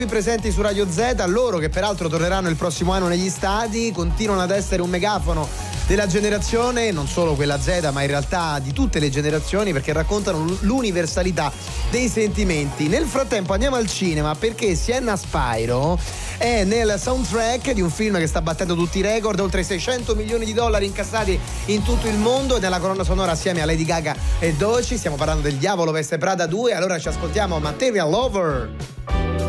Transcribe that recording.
presenti su Radio Z, loro che peraltro torneranno il prossimo anno negli stadi, continuano ad essere un megafono della generazione, non solo quella Z ma in realtà di tutte le generazioni, perché raccontano l'universalità dei sentimenti. Nel frattempo andiamo al cinema perché Sienna Spyro è nel soundtrack di un film che sta battendo tutti i record, oltre 600 milioni di dollari incassati in tutto il mondo, e nella colonna sonora assieme a Lady Gaga e Doechii. Stiamo parlando del Diavolo Veste Prada 2, allora ci ascoltiamo Material Lover.